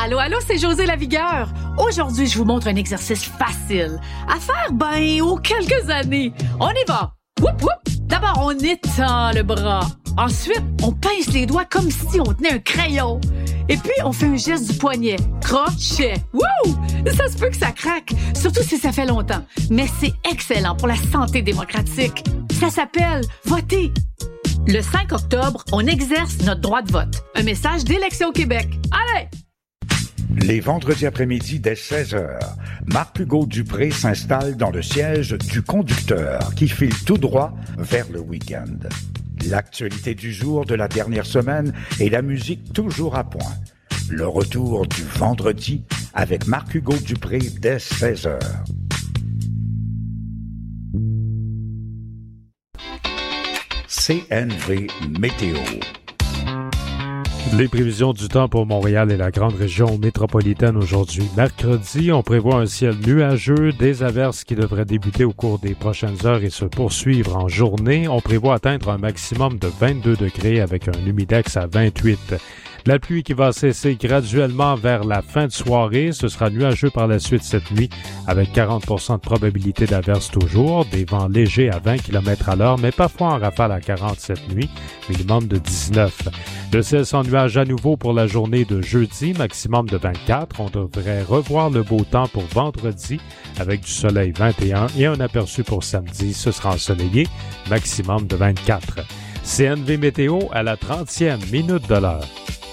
Allô, allô, c'est José Lavigueur. Aujourd'hui, je vous montre un exercice facile à faire, aux quelques années. On y va. Whoop, whoop. D'abord, on étend le bras. Ensuite, on pince les doigts comme si on tenait un crayon. Et puis, on fait un geste du poignet. Crochet. Wouh! Ça se peut que ça craque, surtout si ça fait longtemps. Mais c'est excellent pour la santé démocratique. Ça s'appelle voter. Le 5 octobre, on exerce notre droit de vote. Un message d'Élection Québec. Allez! Les vendredis après-midi dès 16h, Marc-Hugo Dupré s'installe dans le siège du conducteur qui file tout droit vers le week-end. L'actualité du jour de la dernière semaine et la musique toujours à point. Le retour du vendredi avec Marc-Hugo Dupré dès 16h. CNV Météo. Les prévisions du temps pour Montréal et la grande région métropolitaine aujourd'hui. Mercredi, on prévoit un ciel nuageux, des averses qui devraient débuter au cours des prochaines heures et se poursuivre en journée. On prévoit atteindre un maximum de 22 degrés avec un humidex à 28. La pluie qui va cesser graduellement vers la fin de soirée. Ce sera nuageux par la suite cette nuit avec 40% de probabilité d'averse toujours. Des vents légers à 20 km à l'heure, mais parfois en rafale à 40 cette nuit. Minimum de 19. Le ciel sans nuages à nouveau pour la journée de jeudi, maximum de 24. On devrait revoir le beau temps pour vendredi avec du soleil 21 et un aperçu pour samedi. Ce sera ensoleillé, maximum de 24. CNV Météo à la 30e minute de l'heure.